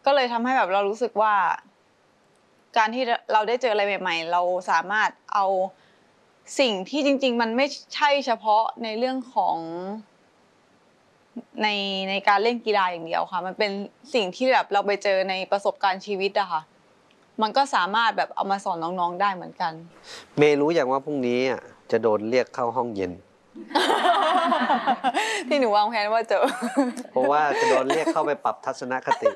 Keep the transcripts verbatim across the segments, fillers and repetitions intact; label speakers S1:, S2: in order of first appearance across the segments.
S1: ก็เลยทำให้แบบเรารู้สึกว่าการที่เราได้เจออะไรใหม่ๆเราสามารถเอาสิ่งที่จริงๆมันไม่ใช่เฉพาะในเรื่องของในในการเล่นกีฬาอย่างเดียวค่ะมันเป็นสิ่งที่แบบเราไปเจอในประสบการณ์ชีวิตอะค่ะมันก็สามารถแบบเอามาสอนน้องๆได้เหมือนกัน
S2: เมย์รู้อย่างว่าพรุ่งนี้จะโดนเรียกเข้าห้องเย็น
S1: ที่หนูวางแผนว่าเจอ
S2: เพราะว่าจะโดนเรียกเข้าไปปรับทัศนคติ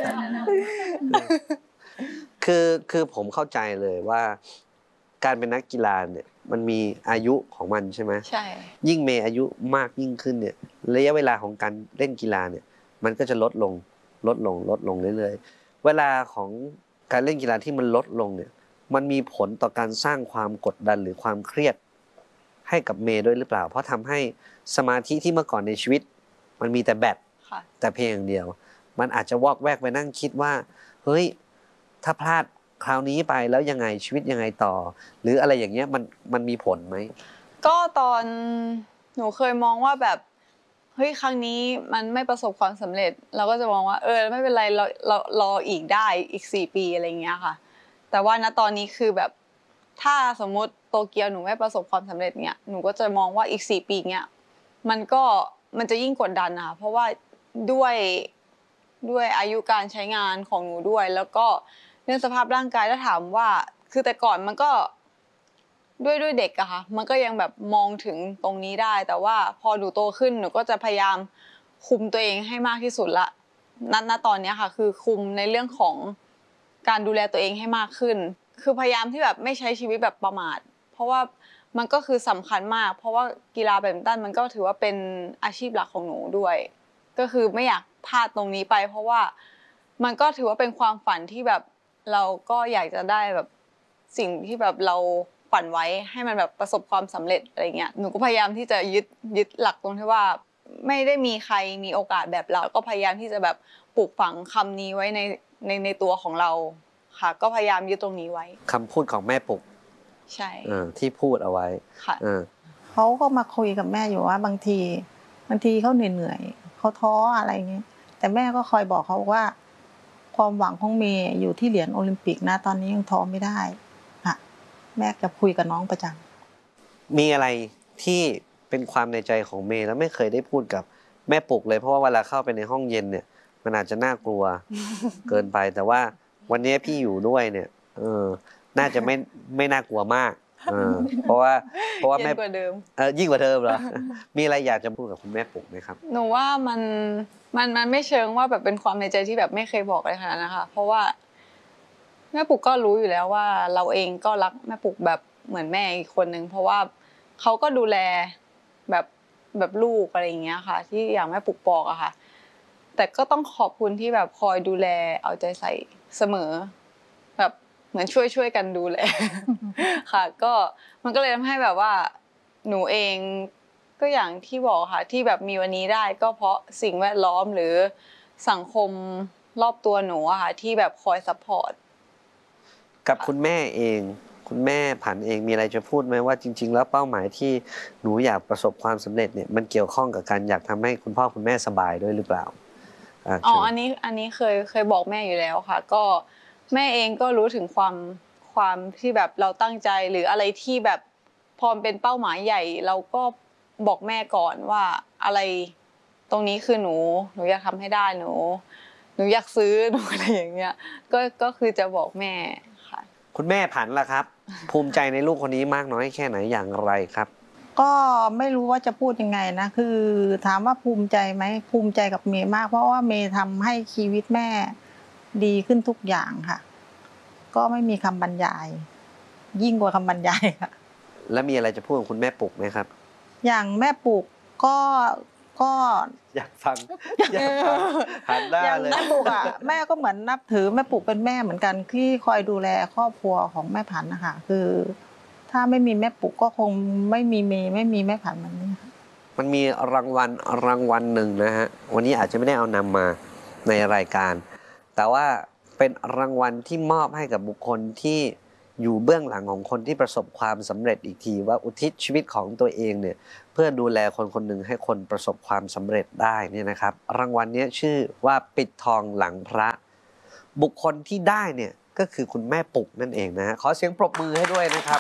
S2: คือคือผมเข้าใจเลยว่าการเป็นนักกีฬาเนี่ยมันมีอายุของมันใช่ไหม
S1: ใช่
S2: ยิ่งเมย์อายุมากยิ่งขึ้นเนี่ยระยะเวลาของการเล่นกีฬาเนี่ยมันก็จะลดลงลดลงลดลงเรื่อยๆเวลาของการเล่นกีฬาที่มันลดลงเนี่ยมันมีผลต่อการสร้างความกดดันหรือความเครียดให้กับเมย์ด้วยหรือเปล่าเพราะทำให้สมาธิที่เมื่อก่อนในชีวิตมันมีแต่แบดแต่เพียงอย่างเดียวมันอาจจะวอกแวกไปนั่งคิดว่าเฮ้ยถ้าพลาดคราวนี้ไปแล้วยังไงชีวิตยังไงต่อหรืออะไรอย่างเงี้ยมันมันมีผลไหม
S1: ก็ตอนหนูเคยมองว่าแบบเฮ้ยครั้งนี้มันไม่ประสบความสำเร็จเราก็จะมองว่าเออไม่เป็นไรเราเรารออีกได้อีกสี่ปีอะไรเงี้ยค่ะแต่ว่าณตอนนี้คือแบบถ้าสมมติโตเกียวหนูไม่ประสบความสำเร็จเนี้ยหนูก็จะมองว่าอีกสี่ปีเนี้ยมันก็มันจะยิ่งกดดันนะคะเพราะว่าด้วยด้วยอายุการใช้งานของหนูด้วยแล้วก็เรื่องสภาพร่างกายถ้าถามว่าคือแต่ก่อนมันก็ด้วยด้วยเด็กอะค่ะมันก็ยังแบบมองถึงตรงนี้ได้แต่ว่าพอหนูโตขึ้นหนูก็จะพยายามคุมตัวเองให้มากที่สุดละณณตอนนี้ค่ะคือคุมในเรื่องของการดูแลตัวเองให้มากขึ้นคือพยายามที่แบบไม่ใช้ชีวิตแบบประมาทเพราะว่ามันก็คือสำคัญมากเพราะว่ากีฬาแบดมินตันมันก็ถือว่าเป็นอาชีพหลักของหนูด้วยก็คือไม่อยากพลาดตรงนี้ไปเพราะว่ามันก็ถือว่าเป็นความฝันที่แบบเราก็อยากจะได้แบบสิ่งที่แบบเราฝันไว้ให้มันแบบประสบความสำเร็จอะไรเงี้ยหนูก็พยายามที่จะยึดยึดหลักตรงที่ว่าไม่ได้มีใครมีโอกาสแบบเราก็พยายามที่จะแบบปลูกฝังคำนี้ไว้ในในในตัวของเราค่ะก็พยายามยึดตรงนี้ไว้
S2: คำพูดของแม่ปุก
S1: ใช่
S2: ที่พูดเอาไว้
S1: ค่ะ
S3: เขาก็มาคุยกับแม่อยู่ว่าบางทีบางทีเขาเหนื่อยๆเขาท้ออะไรเงี้ยแต่แม่ก็คอยบอกเขาว่าความหวังของเมย์อยู่ที่เหรียญโอลิมปิกนะตอนนี้ยังท้อไม่ได้ค่ะแม่จะคุยกับน้องประจำ
S2: มีอะไรที่เป็นความในใจของเมย์แล้วไม่เคยได้พูดกับแม่ปุกเลยเพราะว่าเวลาเข้าไปในห้องเย็นเนี่ยมันอาจจะน่ากลัวเกินไปแต่ว่าวันนี้พี่อยู่ด้วยเนี่ยเออน่าจะไม่ไม่น่ากลัวมากเออเพราะว่าเพราะว่าแม่
S1: ยิ่งกว่าเดิม
S2: เออยิ่งกว่าเดิมเหรอมีอะไรอยากจะพูดกับคุณแม่ปุกไหมครับ
S1: หนูว่ามันมันมันไม่เชิงว่าแบบเป็นความในใจที่แบบไม่เคยบอกอะไรขนาดนั้นนะคะเพราะว่าแม่ปุกก็รู้อยู่แล้วว่าเราเองก็รักแม่ปุกแบบเหมือนแม่อีกคนนึงเพราะว่าเขาก็ดูแลแบบแบบลูกอะไรอย่างเงี้ยค่ะที่อย่างแม่ปุกบอกอะค่ะแต่ก็ต้องขอบคุณที่แบบคอยดูแลเอาใจใส่เสมอแบบเหมือนช่วยช่วยกันดูแลค่ะก็มันก็เลยทำให้แบบว่าหนูเองก็อย่างที่บอกค่ะที่แบบมีวันนี้ได้ก็เพราะสิ่งแวดล้อมหรือสังคมรอบตัวหนูอะค่ะที่แบบคอยซัพพอร์ต
S2: กับคุณแม่เองคุณแม่ผันเองมีอะไรจะพูดไหมว่าจริงๆแล้วเป้าหมายที่หนูอยากประสบความสำเร็จเนี่ยมันเกี่ยวข้องกับการอยากทำให้คุณพ่อคุณแม่สบายด้วยหรือเปล่า
S1: อ๋ออันนี้อันนี้เคยเคยบอกแม่อยู่แล้วค่ะก็แม่เองก็รู้ถึงความความที่แบบเราตั้งใจหรืออะไรที่แบบพอเป็นเป้าหมายใหญ่เราก็บอกแม่ก่อนว่าอะไรตรงนี้คือหนูหนูอยากทำให้ได้หนูหนูอยากซื้อหนูอะไรอย่างเงี้ยก็ก็คือจะบอกแม่ค่ะ
S2: คุณแม่ผันล่ะครับภูมิใจในลูกคนนี้มากน้อยแค่ไหนอย่างไรครับ
S3: ก็ไม่รู้ว่าจะพูดยังไงนะคือถามว่าภูมิใจไหมภูมิใจกับเมย์มากเพราะว่าเมย์ทำให้ชีวิตแม่ดีขึ้นทุกอย่างค่ะก็ไม่มีคำบรรยายยิ่งกว่าคำบรรยายค่ะ
S2: แล้วมีอะไรจะพูดกับคุณแม่ปุกไหมครับ
S3: อย่างแม่ปุกก็ก็
S2: อยากฟังอยากฟังหันหน้าเลย
S3: อย่างแม่ปุกอ่ะแม่ก็เหมือนนับถือแม่ปุกเป็นแม่เหมือนกันที่คอยดูแลครอบครัวของแม่ผันนะคะคือถ้าไม่มีแม่ปุกก็คงไม่มีเมย์ไม่มีแม่ผันแบบนี้ค่ะ
S2: มันมีรางวัลรางวัลหนึ่งนะฮะวันนี้อาจจะไม่ได้เอานำมาในรายการแต่ว่าเป็นรางวัลที่มอบให้กับบุคคลที่อยู่เบื้องหลังของคนที่ประสบความสำเร็จอีกทีว่าอุทิศชีวิตของตัวเองเนี่ยเพื่อดูแลคนคนหนึ่งให้คนประสบความสำเร็จได้เนี่ยนะครับรางวัลนี้ชื่อว่าปิดทองหลังพระบุคคลที่ได้เนี่ยก็คือคุณแม่ปุกนั่นเองนะฮะขอเสียงปรบมือให้ด้วยนะครับ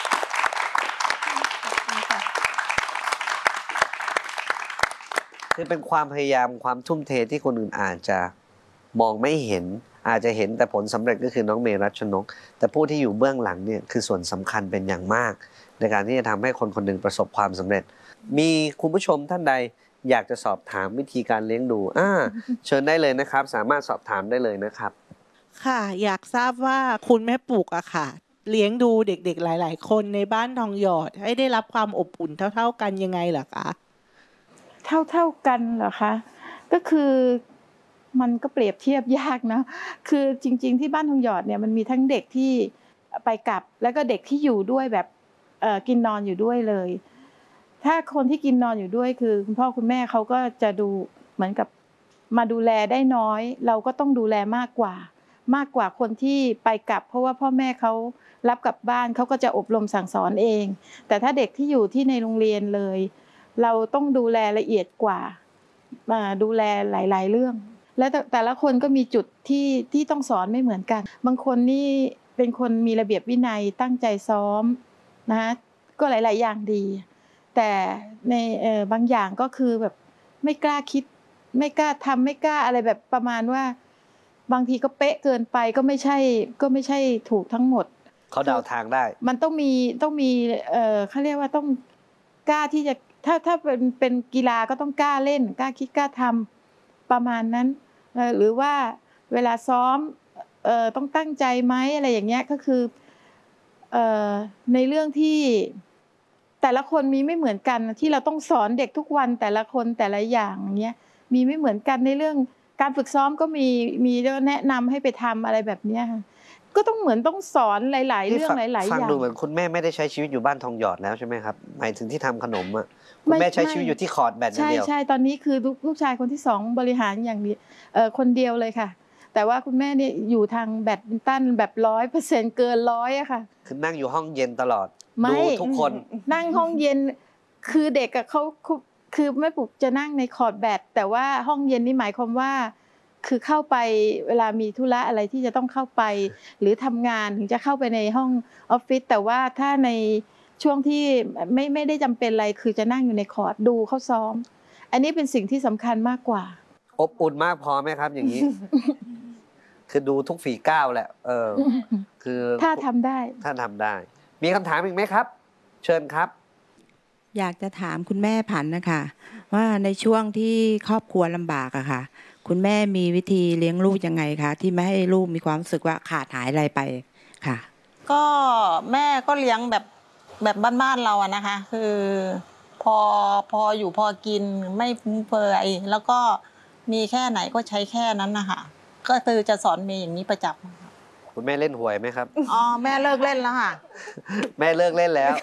S2: คือเป็นความพยายามความทุ่มเทที่คนอื่นอาจจะมองไม่เห็นอาจจะเห็นแต่ผลสำเร็จก็คือน้องเมรัชนกแต่ผู้ที่อยู่เบื้องหลังเนี่ยคือส่วนสำคัญเป็นอย่างมากในการที่จะทำให้คนคนหนึ่งประสบความสำเร็จมีคุณผู้ชมท่านใดอยากจะสอบถามวิธีการเลี้ยงดูอ่าเชิญได้เลยนะครับสามารถสอบถามได้เลยนะครับ
S4: ค่ะอยากทราบว่าคุณแม่ปุกอะค่ะเลี้ยงดูเด็กๆหลายๆคนในบ้านทองหยอดให้ได้รับความอบอุ่นเท่าๆกันยังไงเหรอคะ
S5: เท่าเท่ากันเหรอคะก็คือมันก็เปรียบเทียบยากนะคือจริงๆที่บ้านทองหยอดเนี่ยมันมีทั้งเด็กที่ไปกลับแล้วก็เด็กที่อยู่ด้วยแบบเอ่อกินนอนอยู่ด้วยเลยถ้าคนที่กินนอนอยู่ด้วยคือคุณพ่อคุณแม่เขาก็จะดูเหมือนกับมาดูแลได้น้อยเราก็ต้องดูแลมากกว่ามากกว่าคนที่ไปกลับเพราะว่าพ่อแม่เขารับกลับบ้านเขาก็จะอบรมสั่งสอนเองแต่ถ้าเด็กที่อยู่ที่ในโรงเรียนเลยเราต้องดูแลละเอียดกว่ามาดูแลหลายๆเรื่องและแต่ละคนก็มีจุดที่ที่ต้องสอนไม่เหมือนกันบางคนนี่เป็นคนมีระเบียบวินัยตั้งใจซ้อมนะก็หลายๆอย่างดีแต่ในเอ่อบางอย่างก็คือแบบไม่กล้าคิดไม่กล้าทำไม่กล้าอะไรแบบประมาณว่าบางทีก็เป๊ะเกินไปก็ไม่ใช่ก็ไม่ใช่ถูกทั้งหมด
S2: เขาเดาทางได้
S5: มันต้องมีต้องมีเอ่อเขาเรียกว่าต้องกล้าที่จะถ้าถ้าเป็นเป็นกีฬาก็ต้องกล้าเล่นกล้าคิดกล้าทำประมาณนั้นหรือว่าเวลาซ้อมเอ่อต้องตั้งใจไหมอะไรอย่างเงี้ยก็คือเอ่อในเรื่องที่แต่ละคนมีไม่เหมือนกันที่เราต้องสอนเด็กทุกวันแต่ละคนแต่ละอย่างเงี้ยมีไม่เหมือนกันในเรื่องการฝึกซ้อมก็มีมีแนะนำให้ไปทำอะไรแบบเนี้ยก็ต้องเหมือนต้องสอนหลายๆเรื่องหลายๆอย่าง
S2: ฟังดูเหมือนคุณแม่ไม่ได้ใช้ชีวิตอยู่บ้านทองหยอดแล้วใช่ไหมครับหมายถึงที่ทำขนมอ่ะคุณแม่ใช้ชีวิตอยู่ที่คอร์ดแบดอย่างเดียว
S5: ใช่ใช่ตอนนี้คือลูกชายคนที่สองบริหารอย่างนี้เอ่อคนเดียวเลยค่ะแต่ว่าคุณแม่เนี่ยอยู่ทางแบดมินตันแบบร้อยเปอร์เซ็นต์เกินร้อยอะค่ะ
S2: คือนั่งอยู่ห้องเย็นตลอดดูทุกคน
S5: นั่งห้องเย็นคือเด็กกับเขาคือแม่ปุกจะนั่งในคอร์ดแบดแต่ว่าห้องเย็นนี่หมายความว่าคือเข้าไปเวลามีธุระอะไรที่จะต้องเข้าไปหรือทำงานถึงจะเข้าไปในห้องออฟฟิศแต่ว่าถ้าในช่วงที่ไม่ไม่ได้จำเป็นอะไรคือจะนั่งอยู่ในคอร์ดดูเขาซ้อมอันนี้เป็นสิ่งที่สำคัญมากกว่า
S2: อบอุ่นมากพอไหมครับอย่างนี้ คือดูทุกฝีก้าวแหละเออคือ
S5: ถ้าทำได้
S2: ถ้าทำได้มีคำถามอีกไหมครับเชิญครับ
S6: อยากจะถามคุณแม่ผันนะคะว่าในช่วงที่ครอบครัวลำบากอะค่ะคุณแม่มีวิธีเลี้ยงลูกยังไงคะที่ไม่ให้ลูกมีความรู้สึกว่าขาดหายอะไรไปค่ะ
S3: ก็แม่ก็เลี้ยงแบบแบบบ้านๆเราอะนะคะคือพอพออยู่พอกินไม่ฟุ้งเฟือยแล้วก็มีแค่ไหนก็ใช้แค่นั้นนะคะก็คือจะสอนเมย์อย่างนี้ประจำ
S2: คุณแม่เล่นหวยไหมครับ
S3: อ๋อแม่เลิกเล่นแล้วค่ะ
S2: แม่เลิกเล่นแล้ว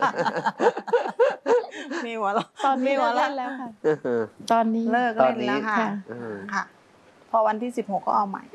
S3: มีหัวเรา
S5: ตอนนี้เลิกเล่นแล้วค่ะตอนนี้
S3: เลิกเล่นแล้วค่ะค่ะพอวันที่สิบหกก็เอาใหม่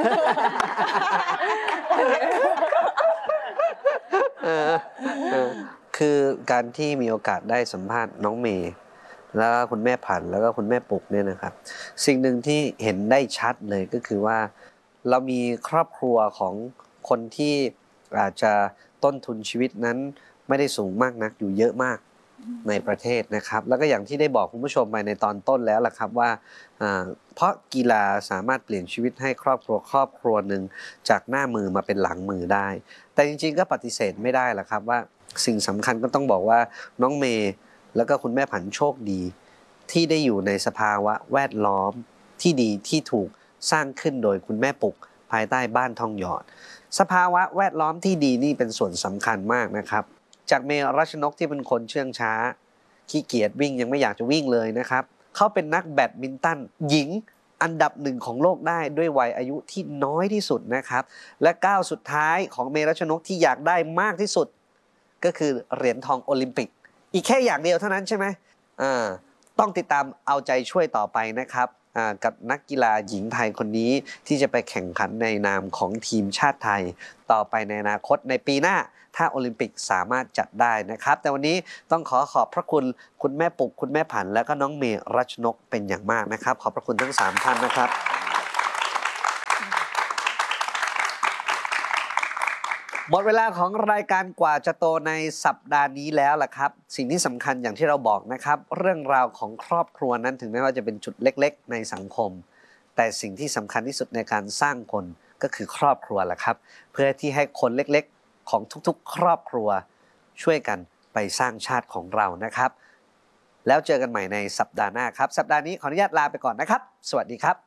S2: คือการที่มีโอกาสได้สัมภาษณ์น้องเมย์แล้วคุณแม่ผันแล้วก็คุณแม่ปุกเนี่ยนะครับสิ่งหนึ่งที่เห็นได้ชัดเลยก็คือว่าเรามีครอบครัวของคนที่อาจจะต้นทุนชีวิตนั้นไม่ได้สูงมากนักอยู่เยอะมากในประเทศนะครับแล้วก็อย่างที่ได้บอกคุณผู้ชมไปในตอนต้นแล้วล่ะครับว่าเพราะกีฬาสามารถเปลี่ยนชีวิตให้ครอบครัวครอบครัวหนึ่งจากหน้ามือมาเป็นหลังมือได้แต่จริงๆก็ปฏิเสธไม่ได้ล่ะครับว่าสิ่งสำคัญก็ต้องบอกว่าน้องเมย์แล้วก็คุณแม่ผันโชคดีที่ได้อยู่ในสภาวะแวดล้อมที่ดีที่ถูกสร้างขึ้นโดยคุณแม่ปุกภายใต้บ้านทองหยอดสภาวะแวดล้อมที่ดีนี่เป็นส่วนสำคัญมากนะครับจากเมรัชนกที่เป็นคนเชื่องช้าขี้เกียจวิ่งยังไม่อยากจะวิ่งเลยนะครับเขาเป็นนักแบดมินตันหญิงอันดับหนึ่งของโลกได้ด้วยวัยอายุที่น้อยที่สุดนะครับและก้าวสุดท้ายของเมรัชนกที่อยากได้มากที่สุดก็คือเหรียญทองโอลิมปิกอีกแค่อย่างเดียวเท่านั้นใช่ไหมอ่าต้องติดตามเอาใจช่วยต่อไปนะครับกับนักกีฬาหญิงไทยคนนี้ที่จะไปแข่งขันในนามของทีมชาติไทยต่อไปในอนาคตในปีหน้าถ้าโอลิมปิกสามารถจัดได้นะครับแต่วันนี้ต้องขอขอบพระคุณคุณแม่ปุกคุณแม่ผันและก็น้องเมรัชนกเป็นอย่างมากนะครับขอบพระคุณทั้งสามท่านนะครับหมดเวลาของรายการกว่าจะโตในสัปดาห์นี้แล้วล่ะครับสิ่งที่สำคัญอย่างที่เราบอกนะครับเรื่องราวของครอบครัวนั้นถึงแม้ว่าจะเป็นจุดเล็กๆในสังคมแต่สิ่งที่สำคัญที่สุดในการสร้างคนก็คือครอบครัวแหละครับเพื่อที่ให้คนเล็กๆของทุกๆ ครอบครัวช่วยกันไปสร้างชาติของเรานะครับแล้วเจอกันใหม่ในสัปดาห์หน้าครับสัปดาห์นี้ขออนุญาตลาไปก่อนนะครับสวัสดีครับ